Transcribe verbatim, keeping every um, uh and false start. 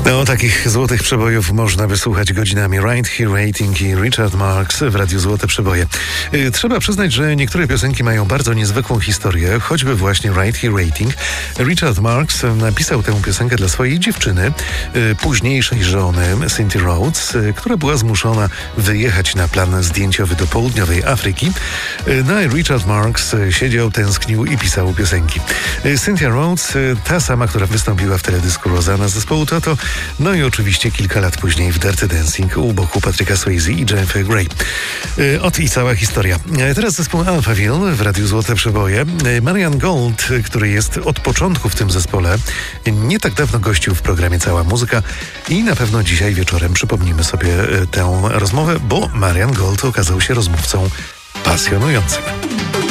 No, takich złotych przebojów można wysłuchać godzinami. Right Here Waiting i Richard Marx w Radiu Złote Przeboje. Yy, trzeba przyznać, że niektóre piosenki mają bardzo niezwykłą historię, choćby właśnie Right Here Waiting. Richard Marx napisał tę piosenkę dla swojej dziewczyny, yy, późniejszej żony Cynthia Rhodes, yy, która była zmuszona wyjechać na plan zdjęciowy do południowej Afryki. Yy, no i Richard Marx yy, siedział, tęsknił i pisał piosenki. Yy, Cynthia Rhodes, yy, ta sama, która wystąpiła w teledysku Rosanna z zespołu Toto, no i oczywiście kilka lat później w Dirty Dancing u boku Patryka Swayze i Jennifer Grey. Yy, Ot i cała historia. Yy, teraz zespół Alphaville w Radiu Złote Przeboje. Yy, Marian Gold, yy, który jest od początku w tym zespole, yy, nie tak dawno gościł w programie Cała Muzyka i na pewno dzisiaj wieczorem przypomnimy sobie yy, tę rozmowę, bo Marian Gold okazał się rozmówcą pasjonującym.